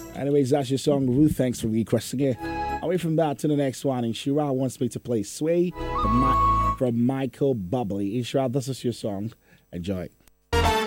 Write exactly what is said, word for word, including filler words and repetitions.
Anyways, that's your song, Ruth. Thanks for requesting it. Away from that to the next one, Inshira wants me to play Sway from, My- from Michael Bublé. Inshira, this is your song. Enjoy.